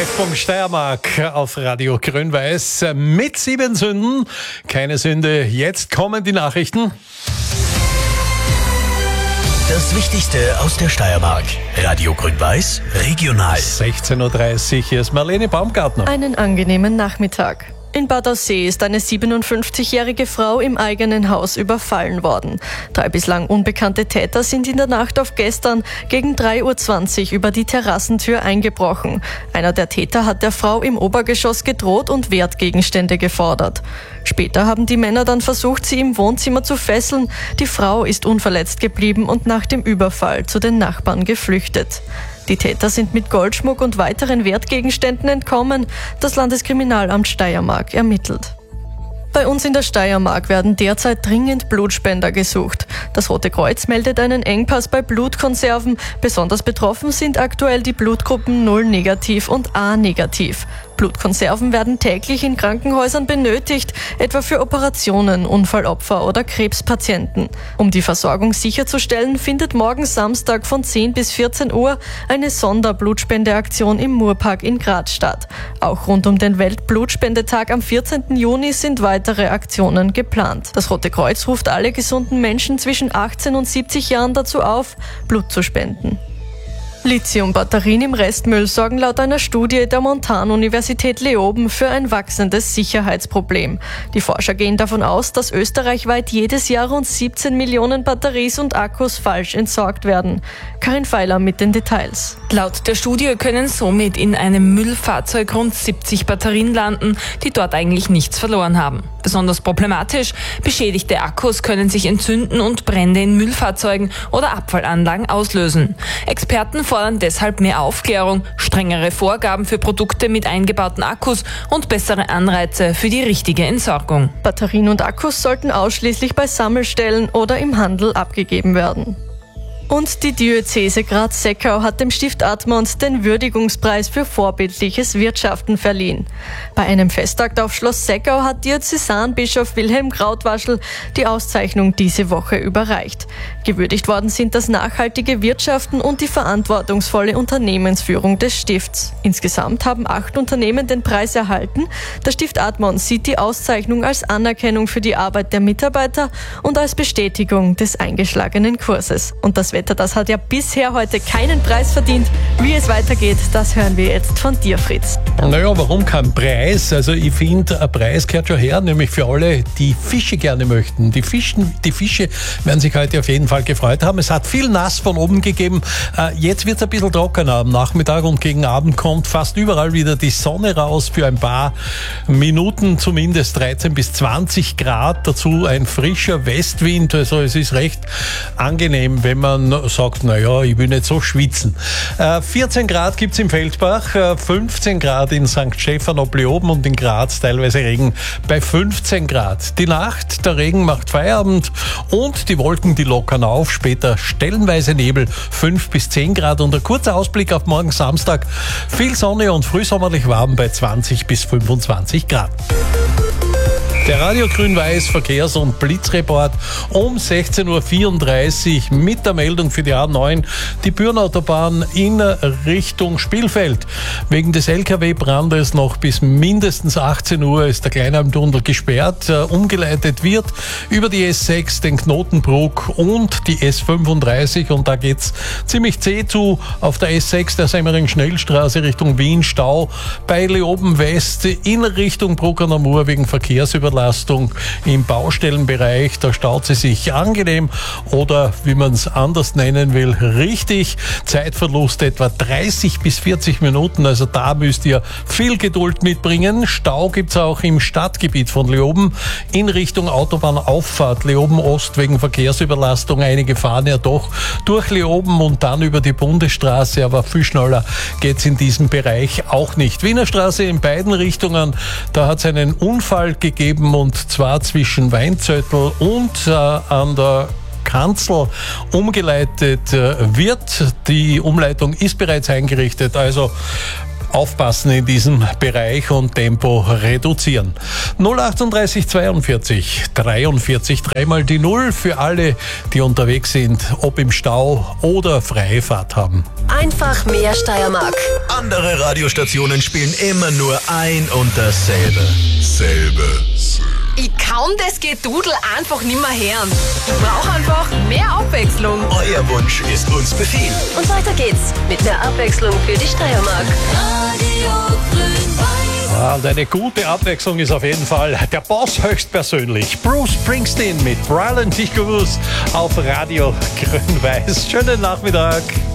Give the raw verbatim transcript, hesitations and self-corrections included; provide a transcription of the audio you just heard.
Treffpunkt Steiermark auf Radio Grün-Weiß mit sieben Sünden. Keine Sünde. Jetzt kommen die Nachrichten. Das Wichtigste aus der Steiermark. Radio Grün-Weiß, regional. sechzehn Uhr dreißig, hier ist Marlene Baumgartner. Einen angenehmen Nachmittag. In Bad Aussee ist eine siebenundfünfzigjährige Frau im eigenen Haus überfallen worden. Drei bislang unbekannte Täter sind in der Nacht auf gestern gegen drei Uhr zwanzig über die Terrassentür eingebrochen. Einer der Täter hat der Frau im Obergeschoss gedroht und Wertgegenstände gefordert. Später haben die Männer dann versucht, sie im Wohnzimmer zu fesseln. Die Frau ist unverletzt geblieben und nach dem Überfall zu den Nachbarn geflüchtet. Die Täter sind mit Goldschmuck und weiteren Wertgegenständen entkommen. Das Landeskriminalamt Steiermark ermittelt. Bei uns in der Steiermark werden derzeit dringend Blutspender gesucht. Das Rote Kreuz meldet einen Engpass bei Blutkonserven. Besonders betroffen sind aktuell die Blutgruppen null negativ und A negativ. Blutkonserven werden täglich in Krankenhäusern benötigt, etwa für Operationen, Unfallopfer oder Krebspatienten. Um die Versorgung sicherzustellen, findet morgen Samstag von zehn bis vierzehn Uhr eine Sonderblutspendeaktion im Murpark in Graz statt. Auch rund um den Weltblutspendetag am vierzehnten Juni sind weitere Aktionen geplant. Das Rote Kreuz ruft alle gesunden Menschen zwischen achtzehn und siebzig Jahren dazu auf, Blut zu spenden. Lithium-Batterien im Restmüll sorgen laut einer Studie der Montanuniversität Leoben für ein wachsendes Sicherheitsproblem. Die Forscher gehen davon aus, dass österreichweit jedes Jahr rund siebzehn Millionen Batteries und Akkus falsch entsorgt werden. Karin Feiler mit den Details. Laut der Studie können somit in einem Müllfahrzeug rund siebzig Batterien landen, die dort eigentlich nichts verloren haben. Besonders problematisch, beschädigte Akkus können sich entzünden und Brände in Müllfahrzeugen oder Abfallanlagen auslösen. Experten fordern deshalb mehr Aufklärung, strengere Vorgaben für Produkte mit eingebauten Akkus und bessere Anreize für die richtige Entsorgung. Batterien und Akkus sollten ausschließlich bei Sammelstellen oder im Handel abgegeben werden. Und die Diözese Graz-Seckau hat dem Stift Admont den Würdigungspreis für vorbildliches Wirtschaften verliehen. Bei einem Festakt auf Schloss Seckau hat Diözesanbischof Wilhelm Krautwaschel die Auszeichnung diese Woche überreicht. Gewürdigt worden sind das nachhaltige Wirtschaften und die verantwortungsvolle Unternehmensführung des Stifts. Insgesamt haben acht Unternehmen den Preis erhalten. Der Stift Admont sieht die Auszeichnung als Anerkennung für die Arbeit der Mitarbeiter und als Bestätigung des eingeschlagenen Kurses. Und das Wetter, das hat ja bisher heute keinen Preis verdient. Wie es weitergeht, das hören wir jetzt von dir, Fritz. Naja, warum kein Preis? Also ich finde, ein Preis gehört schon her, nämlich für alle, die Fische gerne möchten. Die, Fischen, die Fische werden sich heute auf jeden Fall gefreut haben. Es hat viel Nass von oben gegeben. Jetzt wird es ein bisschen trockener am Nachmittag und gegen Abend kommt fast überall wieder die Sonne raus für ein paar Minuten, zumindest dreizehn bis zwanzig Grad. Dazu ein frischer Westwind. Also es ist recht angenehm, wenn man sagt, naja, ich will nicht so schwitzen. Äh, vierzehn Grad gibt's im Feldbach, äh, fünfzehn Grad in Sankt Stephan ob Leoben und in Graz teilweise Regen bei fünfzehn Grad. Die Nacht, der Regen macht Feierabend und die Wolken, die lockern auf. Später stellenweise Nebel, fünf bis zehn Grad und ein kurzer Ausblick auf morgen Samstag. Viel Sonne und frühsommerlich warm bei zwanzig bis fünfundzwanzig Grad. Der Radio Grün-Weiß Verkehrs- und Blitzreport um sechzehn Uhr vierunddreißig mit der Meldung für die A neun, die Bürnautobahn in Richtung Spielfeld. Wegen des L K W-Brandes noch bis mindestens achtzehn Uhr ist der Kleinalmtunnel gesperrt. Umgeleitet wird über die S sechs, den Knotenbruck und die S fünfunddreißig und da geht's ziemlich zäh zu auf der S sechs, der Semmering-Schnellstraße Richtung Wien, Stau bei Leoben West in Richtung Bruck an der Mur wegen Verkehrsüberlastung im Baustellenbereich. Da staut sie sich angenehm oder wie man es anders nennen will, richtig. Zeitverlust etwa dreißig bis vierzig Minuten, also da müsst ihr viel Geduld mitbringen. Stau gibt's auch im Stadtgebiet von Leoben in Richtung Autobahnauffahrt Leoben Ost wegen Verkehrsüberlastung. Einige fahren ja doch durch Leoben und dann über die Bundesstraße, aber viel schneller geht's in diesem Bereich auch nicht. Wiener Straße in beiden Richtungen, da hat's einen Unfall gegeben und zwar zwischen Weinzöttl und äh, an der Kanzel umgeleitet äh, wird. Die Umleitung ist bereits eingerichtet, also aufpassen in diesem Bereich und Tempo reduzieren. null achtunddreißig zweiundvierzig dreiundvierzig, dreimal die Null für alle, die unterwegs sind, ob im Stau oder freie Fahrt haben. Einfach mehr Steiermark. Andere Radiostationen spielen immer nur ein und dasselbe. Selbe. Ich kann das Gedudel einfach nicht mehr hören. Ich brauche einfach mehr Abwechslung. Euer Wunsch ist uns Befehl. Und weiter geht's mit mehr Abwechslung für die Steiermark. Radio Grün-Weiß. Ja, und eine gute Abwechslung ist auf jeden Fall der Boss höchstpersönlich. Bruce Springsteen mit Brylan Tickerus auf Radio Grün-Weiß. Schönen Nachmittag.